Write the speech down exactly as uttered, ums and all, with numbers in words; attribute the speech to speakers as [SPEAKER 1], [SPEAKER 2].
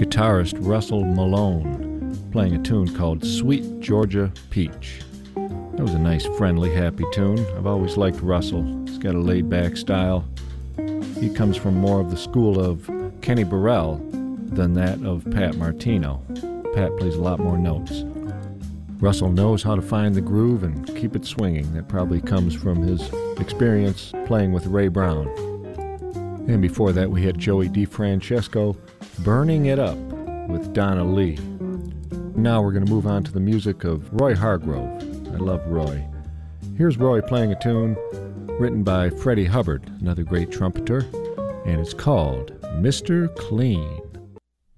[SPEAKER 1] guitarist Russell Malone playing a tune called Sweet Georgia Peach. That was a nice, friendly, happy tune. I've always liked Russell. He's got a laid-back style. He comes from more of the school of Kenny Burrell than that of Pat Martino. Pat plays a lot more notes. Russell knows how to find the groove and keep it swinging. That probably comes from his experience playing with Ray Brown. And before that, we had Joey DeFrancesco burning it up with Donna Lee. Now we're going to move on to the music of Roy Hargrove. I love Roy. Here's Roy playing a tune written by Freddie Hubbard, another great trumpeter, and it's called Mister Clean.